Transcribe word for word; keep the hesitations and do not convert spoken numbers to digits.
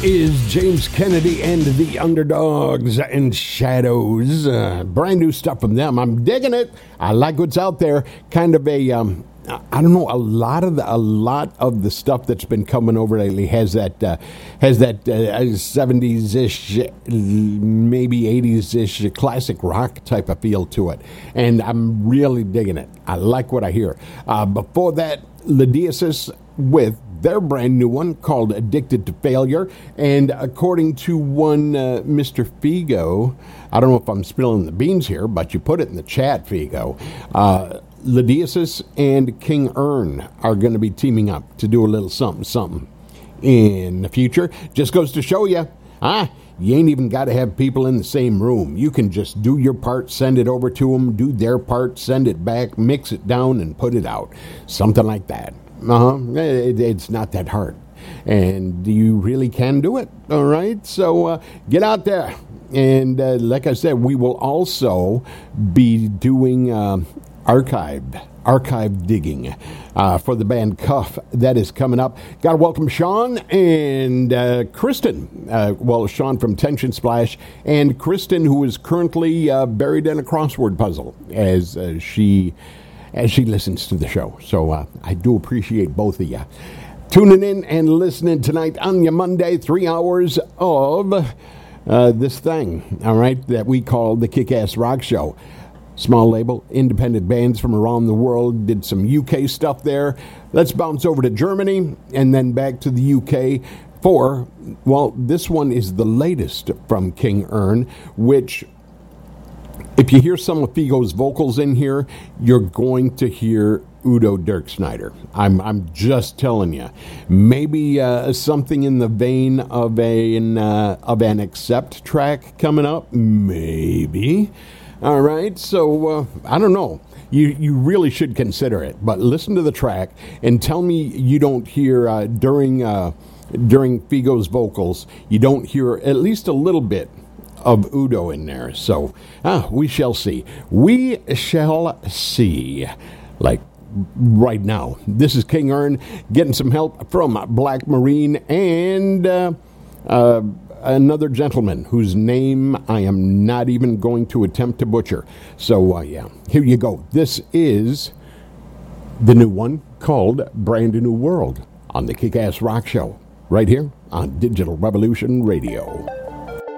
is James Kennedy and the Underdogs and Shadows. Uh, brand new stuff from them. I'm digging it. I like what's out there. Kind of a, um, I don't know, a lot of the, a lot of the stuff that's been coming over lately has that uh, has that uh, seventies-ish, maybe eighties-ish classic rock type of feel to it, and I'm really digging it. I like what I hear. Uh, before that, Ladiasis with their brand new one called Addicted to Failure. And according to one uh, Mister Figo, I don't know if I'm spilling the beans here, but you put it in the chat, Figo. Uh, Ladiasis and King Ern are going to be teaming up to do a little something, something in the future. Just goes to show you, ah, you ain't even got to have people in the same room. You can just do your part, send it over to them, do their part, send it back, mix it down, and put it out. Something like that. Uh-huh. It, it's not that hard. And you really can do it. All right? So uh, get out there. And uh, like I said, we will also be doing uh, archived, archive digging uh, for the band Cuff. That is coming up. Got to welcome Sean and uh, Kristen. Uh, well, Sean from Tension Splash and Kristen, who is currently uh, buried in a crossword puzzle as uh, she... as she listens to the show. So uh, I do appreciate both of you tuning in and listening tonight on your Monday, three hours of uh, this thing, all right, that we call the Kick-Ass Rock Show. Small label, independent bands from around the world, did some U K stuff there. Let's bounce over to Germany and then back to the U K for, well, this one is the latest from King Ern, which... if you hear some of Figo's vocals in here, you're going to hear Udo Dirkschneider. I'm I'm just telling you. Maybe uh, something in the vein of an uh, of an Accept track coming up. Maybe. All right. So uh, I don't know. You you really should consider it. But listen to the track and tell me you don't hear uh, during uh, during Figo's vocals. You don't hear at least a little bit of Udo in there. So, ah, we shall see. We shall see. Like, right now. This is King Ern getting some help from Black Marine and uh, uh, another gentleman whose name I am not even going to attempt to butcher. So, uh, yeah, here you go. This is the new one called Brand New World on the Kick-Ass Rock Show right here on Digital Revolution Radio.